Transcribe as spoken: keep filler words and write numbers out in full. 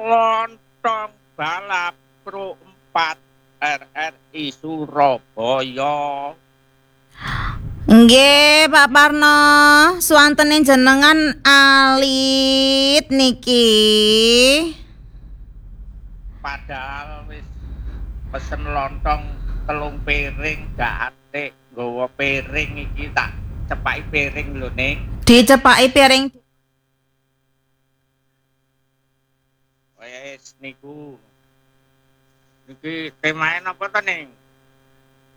lontong balap Pro empat R R I Surabaya. Nggih, Pak Parno, suwantene jenengan alit niki. Padahal wis pesen lontong telung piring gak atik nggawa piring iki tak cepaki piring lho Ning. Dicepaki piring. Wes niku. Niki temae napa to Ning?